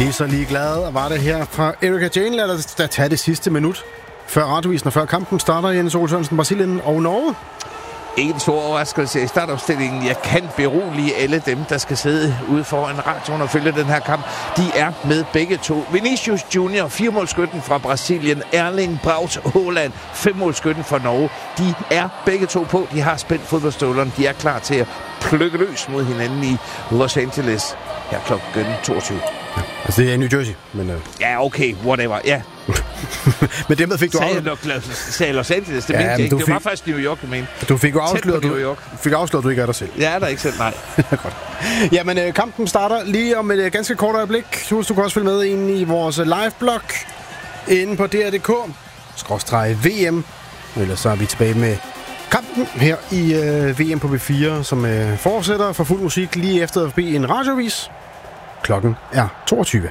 Lige så ligeglad var det her fra Erika Jane. Lad os da tage det sidste minut før radiovisen og før kampen starter. Jens Ole Sørensen, Brasilien og Norge. Ikke en stor overraskelse i startopstillingen. Jeg kan berolige alle dem, der skal sidde ude foran radioen og følge den her kamp. De er med begge to. Vinicius Junior, 4-målskytten fra Brasilien. Erling Braut Haaland, 5-målskytten fra Norge. De er begge to på. De har spændt fodboldstøvlerne. De er klar til at plukke løs mod hinanden i Los Angeles her klokken 22. Ja, altså det er New Jersey, men... Ja, okay, whatever, ja. Men dermed fik du sagde Los Angeles, det mente jeg ikke. Det var faktisk New York, jeg mente. Du fik jo afsløret, du ikke er dig selv. Jeg er der ikke selv, nej. Godt. Jamen, kampen starter lige om et ganske kort øjeblik. Du kan også følge med ind i vores live-blog inde på dr.dk/VM. Ellers så er vi tilbage med kampen her i VM på B4, som fortsætter for fuld musik lige efter forbi en radiovis. Klokken er 22.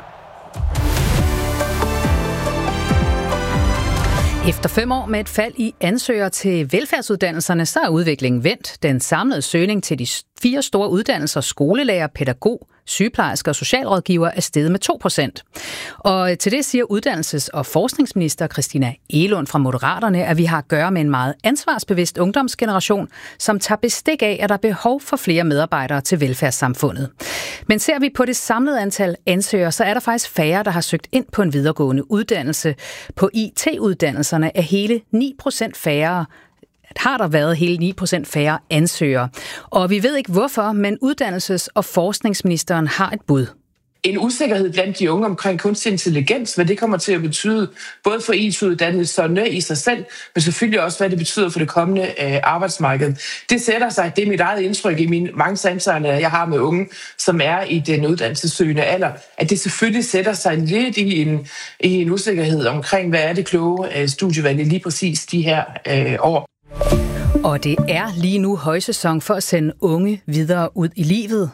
Efter 5 år med et fald i ansøgere til velfærdsuddannelserne, så er udviklingen vendt. Den samlede søgning til de 4 store uddannelser, skolelærer, pædagog, sygeplejersker og socialrådgiver, er steget med 2%. Og til det siger uddannelses- og forskningsminister Christina Egelund fra Moderaterne, at vi har at gøre med en meget ansvarsbevidst ungdomsgeneration, som tager bestik af, at der er behov for flere medarbejdere til velfærdssamfundet. Men ser vi på det samlede antal ansøgere, så er der faktisk færre, der har søgt ind på en videregående uddannelse. På IT-uddannelserne er hele 9% færre. Har der været hele 9% færre ansøgere. Og vi ved ikke hvorfor, men uddannelses- og forskningsministeren har et bud. En usikkerhed blandt de unge omkring kunstig intelligens, hvad det kommer til at betyde, både for IT-uddannelserne i sig selv, men selvfølgelig også, hvad det betyder for det kommende arbejdsmarked. Det sætter sig, det er mit eget indtryk i mine mange samtaler, jeg har med unge, som er i den uddannelsessøgende alder, at det selvfølgelig sætter sig lidt i en usikkerhed omkring, hvad er det kloge studievalg lige præcis de her år. Og det er lige nu højsæson for at sende unge videre ud i livet.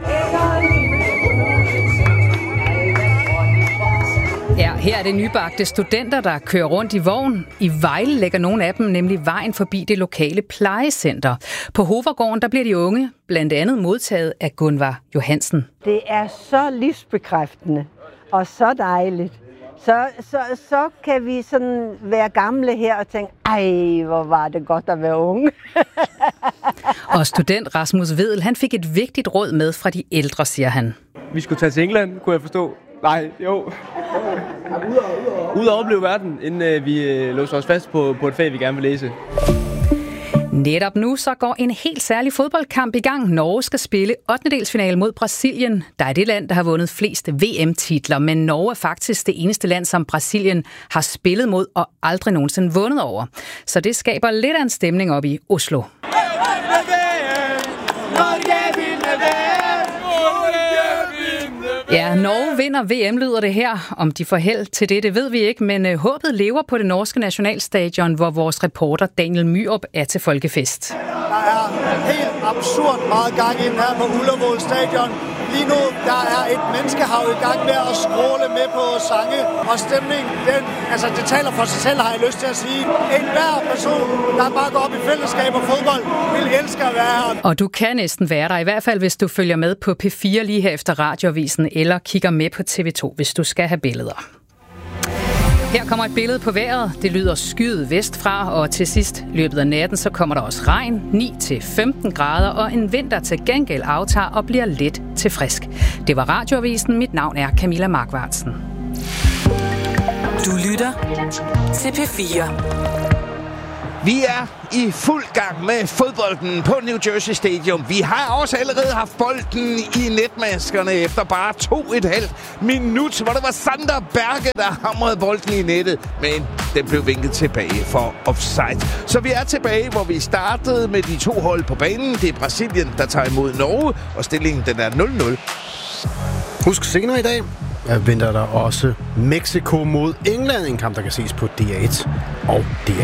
Ja, her er det nybagte studenter, der kører rundt i vogn. I Vejle lægger nogle af dem nemlig vejen forbi det lokale plejecenter. På Hovergården, der bliver de unge blandt andet modtaget af Gunvar Johansen. Det er så livsbekræftende og så dejligt. Så kan vi sådan være gamle her og tænke, ej, hvor var det godt at være unge. Og student Rasmus Vedel, han fik et vigtigt råd med fra de ældre, siger han. Vi skulle tage til England, kunne jeg forstå. Nej, jo. Ud og opleve verden, inden vi låser os fast på et fag, vi gerne vil læse. Netop nu så går en helt særlig fodboldkamp i gang. Norge skal spille 8. mod Brasilien. Der er det land, der har vundet flest VM-titler, men Norge er faktisk det eneste land, som Brasilien har spillet mod og aldrig nogensinde vundet over. Så det skaber lidt af en stemning op i Oslo. Ja, Norge vinder VM, lyder det her. Om de får held til det ved vi ikke, men håbet lever på det norske nationalstadion, hvor vores reporter Daniel Myrup er til folkefest. Der er helt absurd meget gang ind her på Ullevål Stadion. Lige nu der er et menneskehav i gang med at skråle med på sange og stemning. Det taler for sig selv, har jeg lyst til at sige. Enhver person, der bare går op i fællesskab og fodbold, vil elske at være her. Og du kan næsten være der, i hvert fald hvis du følger med på P4 lige her efter radioavisen, eller kigger med på TV2, hvis du skal have billeder. Her kommer et billede på vejret. Det lyder skyet vestfra, og til sidst løbet af natten, så kommer der også regn, 9-15 grader, og en vind, der til gengæld aftager og bliver let til frisk. Det var radioavisen. Mit navn er Camilla Markvartsen. Du lytter til P4. Vi er i fuld gang med fodbolden på New Jersey Stadium. Vi har også allerede haft bolden i netmaskerne efter bare 2,5 minut, hvor det var Sander Berge, der hamrede bolden i nettet. Men den blev vinket tilbage for offside. Så vi er tilbage, hvor vi startede med de 2 hold på banen. Det er Brasilien, der tager imod Norge, og stillingen den er 0-0. Husk senere i dag venter der også Mexico mod England. En kamp, der kan ses på DR1 og DR2.